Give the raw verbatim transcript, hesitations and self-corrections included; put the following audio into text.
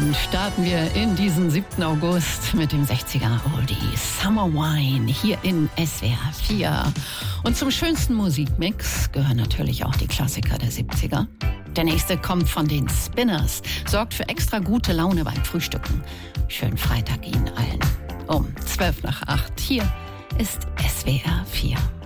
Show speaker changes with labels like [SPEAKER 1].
[SPEAKER 1] Dann starten wir in diesen siebten August mit dem sechziger Oldie Summer Wine hier in S W R vier. Und zum schönsten Musikmix gehören natürlich auch die Klassiker der siebziger. Der nächste kommt von den Spinners, sorgt für extra gute Laune beim Frühstücken. Schönen Freitag Ihnen allen. Um zwölf nach acht hier ist S W R vier.